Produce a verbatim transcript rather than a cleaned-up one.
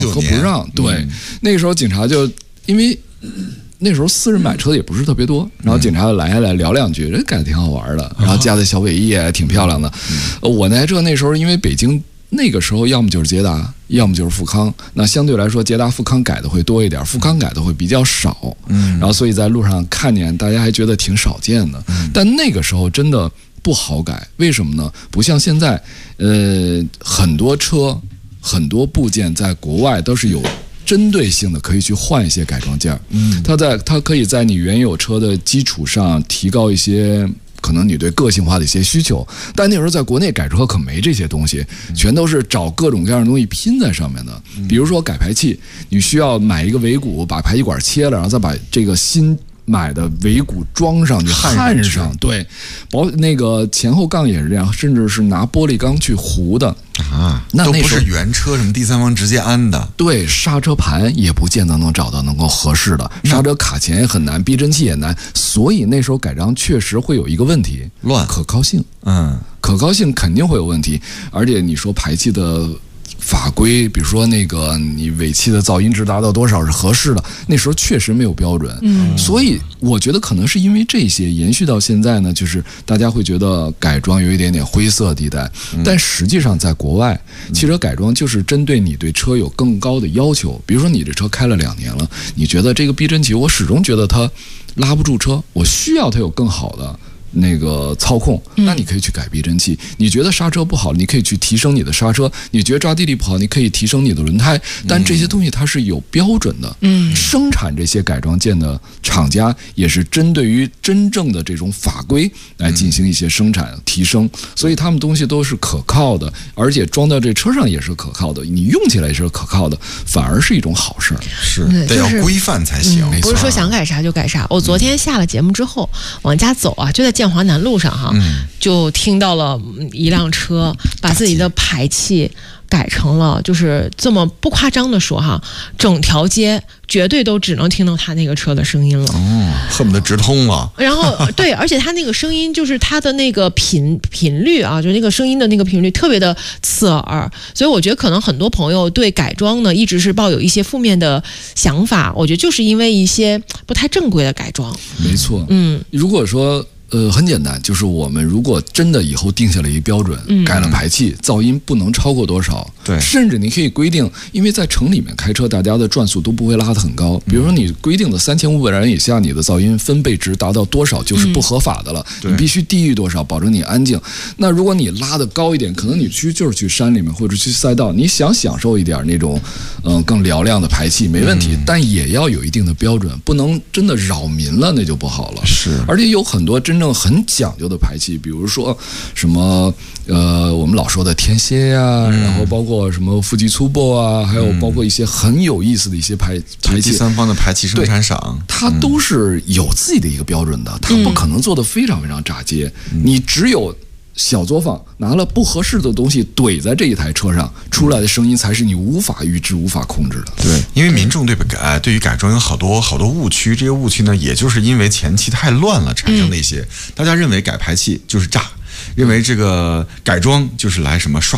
和不让。对、嗯，那个时候警察就因为那时候私人买车的也不是特别多，然后警察来下来聊两句，人改的挺好玩的，然后加在小尾翼也挺漂亮的。嗯、我那台车那时候因为北京那个时候要么就是捷达，要么就是富康，那相对来说捷达富康改的会多一点，富康改的会比较少。嗯，然后所以在路上看见大家还觉得挺少见的，嗯、但那个时候真的不好改，为什么呢？不像现在，呃，很多车很多部件在国外都是有针对性的，可以去换一些改装件。嗯，它在它可以在你原有车的基础上提高一些可能你对个性化的一些需求，但那时候在国内改车可没这些东西，全都是找各种各样的东西拼在上面的。比如说改排气，你需要买一个尾骨，把排气管切了，然后再把这个新买的尾骨装上去焊上，对，保那个前后杠也是这样，甚至是拿玻璃钢去糊的啊，那都不是原车什么第三方直接安的。 对，刹车盘也不见得能找到能够合适的，刹车卡钳也很难，避震器也难，所以那时候改装确实会有一个问题， 乱可靠性。 嗯， 可靠性肯定会有问题，而且你说排气的法规，比如说那个你尾气的噪音值达到多少是合适的，那时候确实没有标准。嗯，所以我觉得可能是因为这些延续到现在呢，就是大家会觉得改装有一点点灰色地带，嗯、但实际上在国外，汽车改装就是针对你对车有更高的要求。比如说你这车开了两年了，你觉得这个避震器我始终觉得它拉不住车，我需要它有更好的那个操控，那你可以去改避震器。你觉得刹车不好，你可以去提升你的刹车；你觉得抓地力不好，你可以提升你的轮胎。但这些东西它是有标准的。嗯，生产这些改装件的厂家也是针对于真正的这种法规来进行一些生产提升，所以他们东西都是可靠的，而且装到这车上也是可靠的，你用起来也是可靠的，反而是一种好事。 是得要规范才行， 嗯、不是说想改啥就改啥。我昨天下了节目之后往家走啊，就在建华南路上哈、嗯，就听到了一辆车把自己的排气改成了，就是这么不夸张的说哈，整条街绝对都只能听到他那个车的声音了， 哦，恨不得直通了。 然后对，而且他那个声音就是他的那个频频率啊，就那个声音的那个频率特别的刺耳，所以我觉得可能很多朋友对改装呢一直是抱有一些负面的想法，我觉得就是因为一些不太正规的改装。 没错，嗯，如果说。呃，很简单，就是我们如果真的以后定下了一个标准，嗯、改了排气，噪音不能超过多少， 对， 甚至你可以规定，因为在城里面开车，大家的转速都不会拉得很高，比如说你规定的三千五百燃以下，你的噪音分贝值达到多少就是不合法的了，嗯、你必须低于多少，保证你安静。那如果你拉得高一点，可能你去就是去山里面或者去赛道，你想享受一点那种嗯、呃、更嘹亮的排气没问题，嗯、但也要有一定的标准，不能真的扰民了，那就不好了。 是， 而且有很多真正很讲究的排气，比如说什么呃，我们老说的天蝎呀、啊嗯，然后包括什么富吉粗暴啊，还有包括一些很有意思的一些排、嗯、排气， 第三方的排气生产厂， 它都是有自己的一个标准的，它不可能做得非常非常炸街。嗯、你只有小作坊拿了不合适的东西怼在这一台车上，出来的声音才是你无法预知、无法控制的。 对，因为民众对改对于改装有好多好多误区，这些误区呢，也就是因为前期太乱了产生的一些。嗯、大家认为改排气就是炸，认为这个改装就是来什么刷